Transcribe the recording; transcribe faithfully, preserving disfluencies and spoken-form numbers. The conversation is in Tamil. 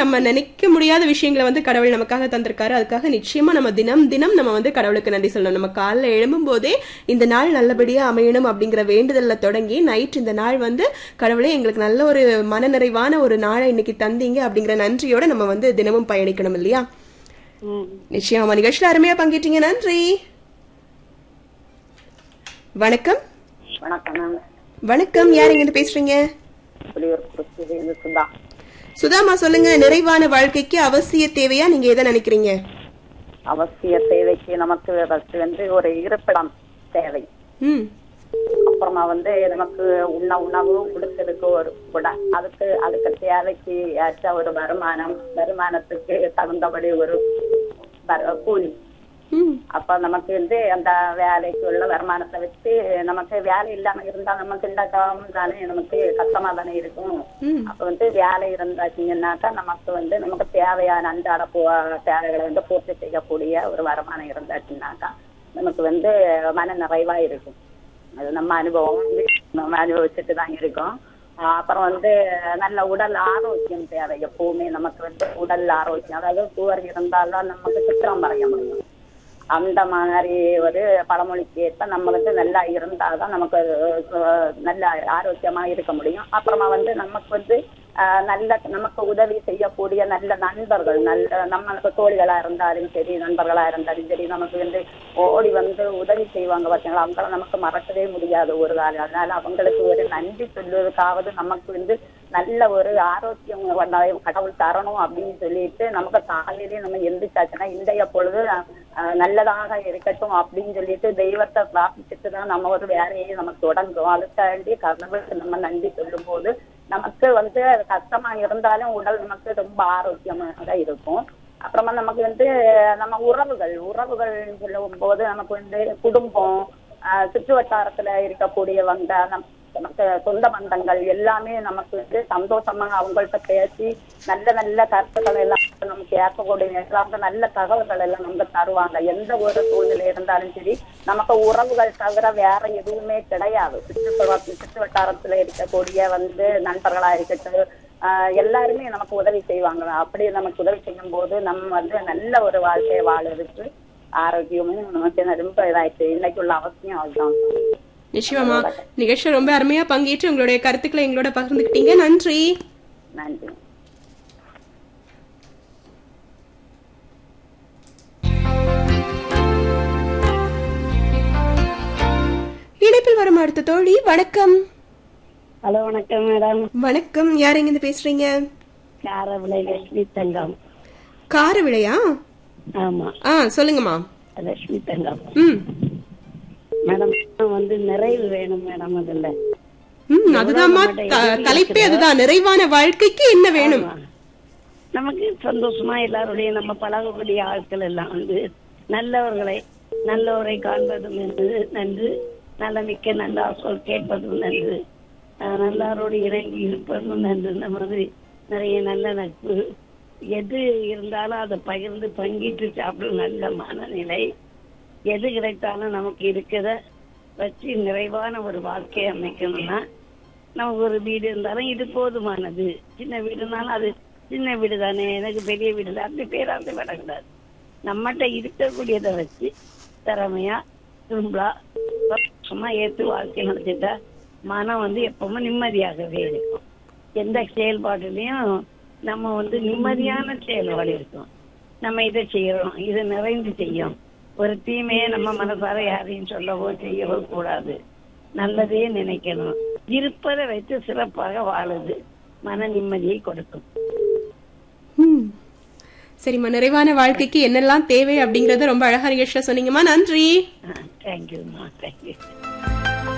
நம்ம நினைக்க முடியாத விஷயங்களை வந்து கடவுள் நமக்காக தந்திருக்காரு. அதுக்காக நிச்சயமா நம்ம தினம் தினம் நம்ம வந்து கடவுளுக்கு நன்றி சொல்லணும். நம்ம காலைல எழும்பும் போதே இந்த நாள் நல்லபடியா அமையணும் அப்படிங்கிற வேண்டுதல்ல தொடங்கி நைட் இந்த நாள் வந்து கடவுளே எங்களுக்கு நல்ல ஒரு மனநிறைவான ஒரு நாளை இன்னைக்கு தந்தீங்க அப்படிங்கிற நன்றியோட நம்ம வந்து தினமும் பயணிக்கணும் இல்லையா? நிச்சயமா நிகழ்ச்சியில அருமையா பங்கேற்றீங்க, நன்றி. வணக்கம். வணக்கம். வணக்கம், யார் எங்க பேசுறீங்க? சுதா. சுதாமா சொல்லுங்க, நிறைவான வாழ்க்கைக்கு அவசிய தேவையா நீங்க எதை நினைக்கிறீங்க? அவசிய தேவைக்கு நமக்கு வந்து ஒரு இருப்பிடம் தேவை. அப்புறமா வந்து நமக்கு உண்ண உணவு கொடுத்ததுக்கு ஒரு கூட அதுக்கு அதுக்கு தேவைக்கு ஏற்ற ஒரு வருமானம், வருமானத்துக்கு தகுந்தபடி ஒரு கூலி. அப்ப நமக்கு வந்து அந்த வேலைக்கு உள்ள வருமானத்தை வச்சு நமக்கு வேலை இல்லாம இருந்தா நமக்கு இந்த காலம் தானே நமக்கு கஷ்டமா தானே இருக்கும். அப்ப வந்து வேலை இருந்தாச்சுன்னாக்கா நமக்கு வந்து நமக்கு தேவையான அன்றாட தேவைகளை வந்து பூர்த்தி செய்யக்கூடிய ஒரு வருமானம் இருந்தாச்சுன்னாக்கா நமக்கு வந்து மன நிறைவா இருக்கும். அது நம்ம அனுபவம் வந்து நம்ம அனுபவிச்சுட்டு தான் இருக்கோம். அப்புறம் வந்து நல்ல உடல் ஆரோக்கியம் தேவை. எப்பவுமே நமக்கு வந்து உடல் ஆரோக்கியம், அதாவது சுவர் இருந்தால்தான் நமக்கு சித்திரம் வரைய முடியும். அந்த மாதிரி ஒரு பழமொழிக்கு ஏற்ப நம்ம வந்து நல்லா இருந்தால்தான் நமக்கு நல்ல ஆரோக்கியமா இருக்க முடியும். அப்புறமா வந்து நமக்கு வந்து ஆஹ் நல்ல நமக்கு உதவி செய்யக்கூடிய நல்ல நண்பர்கள், நல்ல நம்மளுக்கு தோழிகளா இருந்தாலும் சரி, நண்பர்களா இருந்தாலும் சரி, நமக்கு வந்து ஓடி வந்து உதவி செய்வாங்க பார்த்தீங்களா, அவங்கள நமக்கு மறக்கவே முடியாது ஒரு காலம். அதனால அவங்களுக்கு ஒரு நன்றி சொல்வதற்காவது நமக்கு வந்து நல்ல ஒரு ஆரோக்கியம் கடவுள் தரணும் அப்படின்னு சொல்லிட்டு நமக்கு காலையிலேயே நம்ம எந்திரிச்சாச்சுன்னா இன்றைய பொழுது நல்லதாக இருக்கட்டும் அப்படின்னு சொல்லிட்டு தெய்வத்தை பிரார்த்திச்சுட்டு தான் நம்ம ஒரு வேலையை நம்ம தொடங்குறோம். அதுக்காண்டி கடவுளுக்கு நம்ம நன்றி சொல்லும் போது நமக்கு வந்து கஷ்டமா இருந்தாலும் உடல் நமக்கு ரொம்ப ஆரோக்கியமாக இருக்கும். அப்புறமா நமக்கு வந்து நம்ம உறவுகள் உறவுகள் சொல்லும் போது நமக்கு வந்து குடும்பம், ஆஹ் சுற்று வட்டாரத்துல இருக்கக்கூடியவங்க, நமக்கு சொந்த பந்தங்கள் எல்லாமே நமக்கு வந்து சந்தோஷமா அவங்கள்ட்ட பேசி நல்ல நல்ல கருத்துக்கள் எல்லாம் நமக்கு கேட்கக்கூடிய எல்லாமே நல்ல தகவல்கள் எல்லாம் நமக்கு தருவாங்க. எந்த ஒரு சூழ்நிலை இருந்தாலும் சரி நமக்கு உறவுகள் தவிர வேற எதுவுமே கிடையாது. சுற்று சுற்று வட்டாரத்துல இருக்கக்கூடிய வந்து நண்பர்களா இருக்கட்டும், ஆஹ் எல்லாருமே நமக்கு உதவி செய்வாங்க. அப்படி நமக்கு உதவி செய்யும் போது நம்ம வந்து நல்ல ஒரு வாழ்க்கையை வாழறதுக்கு ஆரோக்கியமும் நமக்கு ரொம்ப இதாயிடுச்சு. இன்னைக்குள்ள அவசியம் அதுதான். நிச்சயமா நிகழ்ச்சி ரொம்ப அருமையா பங்கேற்று உங்களுடைய கருத்துக்களை எங்களோட பகிர்ந்துக்கிட்டீங்க, நன்றி. நன்றி. இணைப்பில் வரும் அடுத்த தோழி. வணக்கம். ஹலோ, வணக்கம் மேடம். வணக்கம், யார் எங்க பேசுறீங்க? காரவிளை லட்சுமி தங்கம். காரவிளையா? ஆமா. ஆ சொல்லுங்கம்மா. லட்சுமி தங்கம். ம் மேடம் வந்து நிறைவு வேணும் மேடம். அதுல ம் அதுதான்மா தலைப்பே, அதுதான் நிறைவான வாழ்க்கைக்கு என்ன வேணும். நமக்கு சந்தோஷமா எல்லாருடைய நம்ம பழகக்கூடிய ஆட்கள் எல்லாம் வந்து நல்லவர்களை நல்லவரை காண்பதும் என்று நன்று, நல்ல மிக்க நல்ல சொல் கேட்பதும் நன்று, நல்லாரோடு இறங்கி இருப்பதும் நன்று. இந்த மாதிரி நிறைய நல்ல நட்பு எது இருந்தாலும் அதை பகிர்ந்து பங்கிட்டு சாப்பிடும் நல்ல மனநிலை, எது கிடைத்தாலும் நமக்கு இருக்கிறத வச்சு நிறைவான ஒரு வாழ்க்கையை அமைக்கணும்னா நமக்கு ஒரு வீடு இருந்தாலும் இது போதுமானது. சின்ன வீடுனாலும் அது சின்ன வீடு தானே, எனக்கு பெரிய வீடு தான், அப்படி பேராந்து விடக்கூடாது. நம்மகிட்ட இருக்கக்கூடியதை வச்சு திறமையா திரும்பலா சும்மா ஏற்று வாழ்க்கை நடத்திட்டா மனம் வந்து எப்பவுமே நிம்மதியாகவே இருக்கும். எந்த செயல்பாடுலையும் நம்ம வந்து நிம்மதியான செயல்பாடு இருக்கும். நம்ம இதை செய்யறோம், இதை நிறைந்து செய்யும். ஒரு தீமையை நம்ம மனசார யாரையும் சொல்லவோ செய்யவோ கூடாது. நல்லதே நினைக்கணும். இருப்பதை வைத்து சிறப்பாக வாழுது மன நிம்மதியை கொடுக்கும். சரிம்மா, நிறைவான வாழ்க்கைக்கு என்னெல்லாம் தேவை அப்படிங்கறத ரொம்ப அழகா நிகழ்ச்சியில சொன்னீங்கம்மா, நன்றி. தேங்க்யூம்மா, தேங்க்யூ.